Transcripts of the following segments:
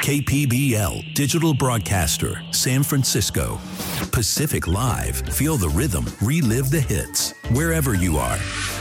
KPBL Digital Broadcaster, San Francisco. Pacific Live. Feel the rhythm. Relive the hits. Wherever you are.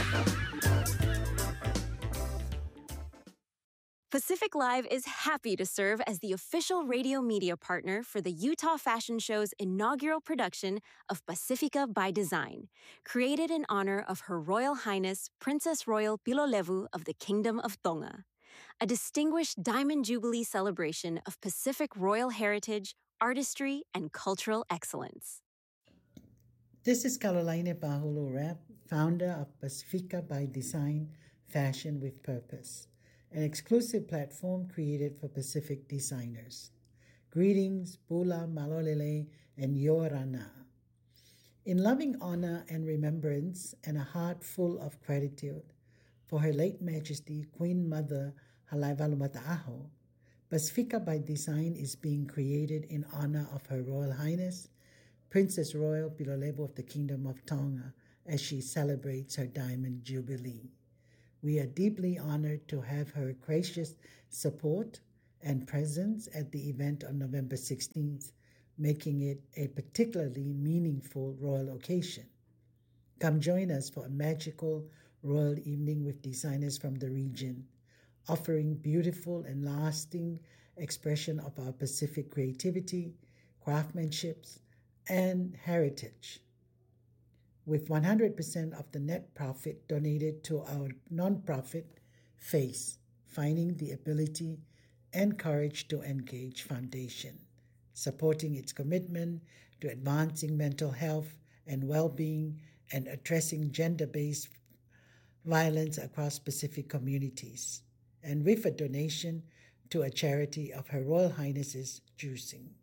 Pacific Live is happy to serve as the official radio media partner for the Utah Fashion Show's inaugural production of Pacifica by Design, created in honor of Her Royal Highness Princess Royal Pilolevu of the Kingdom of Tonga, a distinguished Diamond Jubilee celebration of Pacific royal heritage, artistry, and cultural excellence. This is Carolina Bajulo Rap, founder of Pacifica by Design, Fashion with Purpose, an exclusive platform created for Pacific designers. Greetings, Pula, Malolele, and Yorana. In loving honor and remembrance and a heart full of gratitude for Her late Majesty Queen Mother Halaivalumataaho, Pacifica by Design is being created in honor of Her Royal Highness Princess Royal Pilolevu of the Kingdom of Tonga as she celebrates her Diamond Jubilee. We are deeply honored to have her gracious support and presence at the event on November 16th, making it a particularly meaningful royal occasion. Come join us for a magical royal evening with designers from the region, offering beautiful and lasting expression of our Pacific creativity, craftsmanship, and heritage. With 100% of the net profit donated to our nonprofit FACE, Finding the Ability and Courage to Engage Foundation, supporting its commitment to advancing mental health and well-being and addressing gender-based violence across Pacific communities, and with a donation to a charity of Her Royal Highness's choosing.